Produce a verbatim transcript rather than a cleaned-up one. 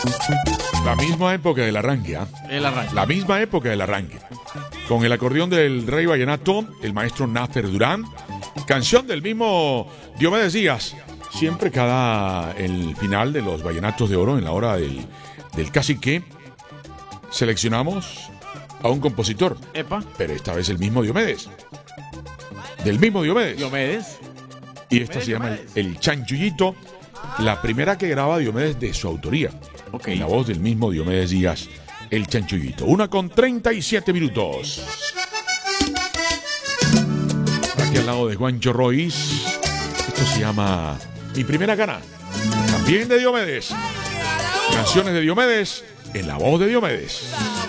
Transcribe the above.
La misma época del arranque, ¿ah? El arranque. La misma época del arranque. Con el acordeón del Rey Vallenato, el maestro Nafer Durán. Canción del mismo Diomedes Díaz. Siempre cada el final de los Vallenatos de Oro, en la hora del, del cacique, seleccionamos a un compositor. Epa. Pero esta vez el mismo Diomedes. Del mismo Diomedes. Diomedes. Y esta Diomedes, se llama el, Diomedes. el Chanchullito. La primera que graba Diomedes de su autoría. Ok. En la voz del mismo Diomedes Díaz, el Chanchullito. Una con treinta y siete minutos. Aquí al lado de Juancho Royce. Esto se llama Mi Primera Gana. También de Diomedes. Canciones de Diomedes en la voz de Diomedes.